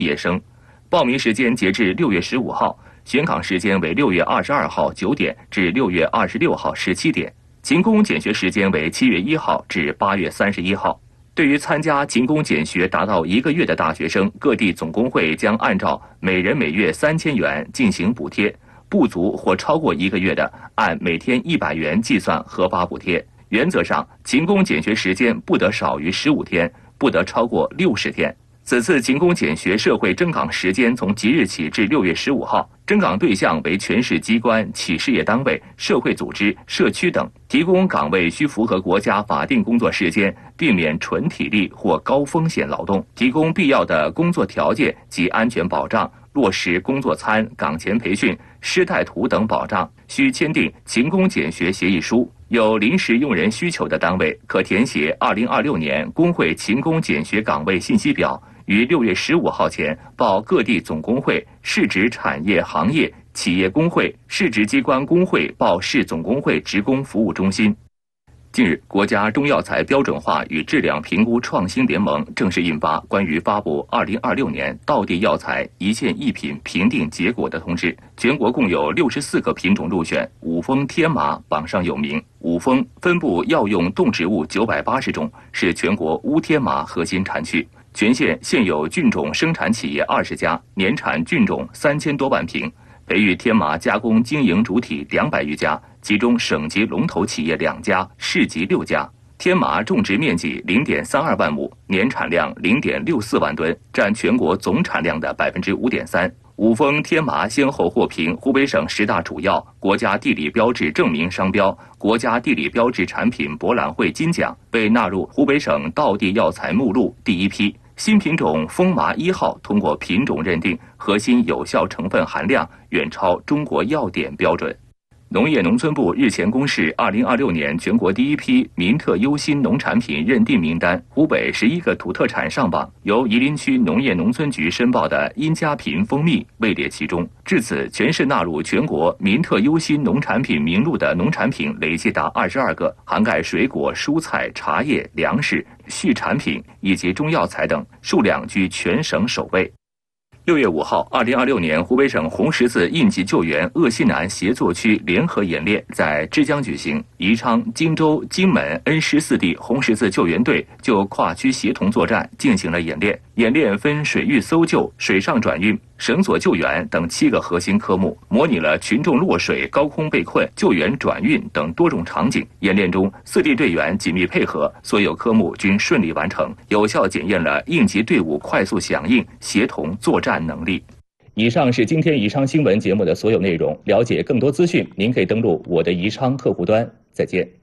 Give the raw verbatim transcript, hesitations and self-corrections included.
野生。报名时间截至六月十五号，选岗时间为六月二十二号九点至六月二十六号十七点，勤工俭学时间为七月一号至八月三十一号。对于参加勤工俭学达到一个月的大学生，各地总工会将按照每人每月三千元进行补贴，不足或超过一个月的，按每天一百元计算核发补贴。原则上，勤工俭学时间不得少于十五天，不得超过六十天。此次勤工俭学社会征岗时间从即日起至六月十五号，征岗对象为全市机关、企事业单位、社会组织、社区等，提供岗位需符合国家法定工作时间，避免纯体力或高风险劳动，提供必要的工作条件及安全保障，落实工作餐、岗前培训、师带图等保障，需签订勤工俭学协议书。有临时用人需求的单位，可填写二零二六年工会勤工俭学岗位信息表，于六月十五号前报各地总工会、市直产业行业企业工会、市直机关工会报市总工会职工服务中心。近日，国家中药材标准化与质量评估创新联盟正式印发关于发布二零二六年道地药材一线一品评定结果的通知。全国共有六十四个品种入选，五丰天麻榜上有名。五丰分布药用动植物九百八十种，是全国乌天麻核心产区。全县现有菌种生产企业二十家，年产菌种三千多万瓶，培育天麻加工经营主体两百余家，其中省级龙头企业两家，市级六家。天麻种植面积零点三二万亩，年产量零点六四万吨，占全国总产量的百分之五点三。五丰天麻先后获评湖北省十大主要国家地理标志证明商标、国家地理标志产品博览会金奖，被纳入湖北省道地药材目录第一批。新品种丰麻一号通过品种认定，核心有效成分含量远超中国药典标准。农业农村部日前公示二零二六年全国第一批民特优新农产品认定名单，湖北十一个土特产上榜，由夷陵区农业农村局申报的殷家坪蜂蜜位列其中。至此，全市纳入全国民特优新农产品名录的农产品累计达二十二个，涵盖水果、蔬菜、茶叶、粮食、畜产品以及中药材等，数量居全省首位。六月五号，二零二六年湖北省红十字应急救援鄂西南协作区联合演练在枝江举行。宜昌、荆州、荆门、恩施四地红十字救援队就跨区协同作战进行了演练。演练分水域搜救、水上转运、绳索救援等七个核心科目，模拟了群众落水、高空被困、救援转运等多种场景。演练中，四地队员紧密配合，所有科目均顺利完成，有效检验了应急队伍快速响应、协同作战能力。以上是今天宜昌新闻节目的所有内容。了解更多资讯，您可以登录我的宜昌客户端。再见。